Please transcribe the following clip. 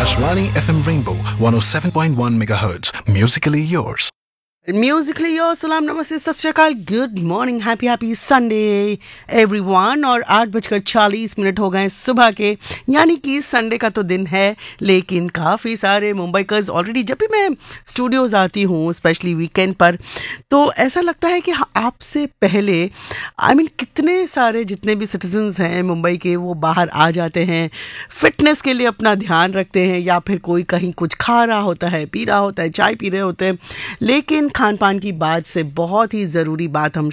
Akashvani FM Rainbow 107.1 MHz. Musically yours. Musically your सलाम नमस्ते सत श्री अकाल good morning happy happy Sunday everyone. और 8:40 हो गए सुबह के, यानी कि संडे का तो दिन है, लेकिन काफ़ी सारे मुंबईकर्स ऑलरेडी, जब भी मैं स्टूडियोज़ आती हूँ स्पेशली वीकेंड पर, तो ऐसा लगता है कि आपसे पहले कितने सारे जितने भी सिटीजन्स हैं मुंबई के, वो बाहर आ जाते हैं, फिटनेस के लिए अपना ध्यान रखते हैं, या फिर कोई कहीं कुछ खा रहा होता है, पी रहा होता है, चाय पी रहे होते हैं। लेकिन खान पान की बात से बहुत ही ज़रूरी बात हम